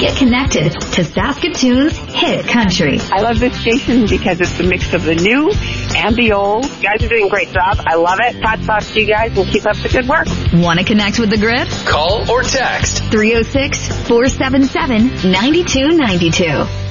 get connected to Saskatoon's hit country. I love this station because it's a mix of the new and the old. You guys are doing a great job. I love it. Hats off to you guys and keep up the good work. Want to connect with the Grid? Call or text 306-477-9292.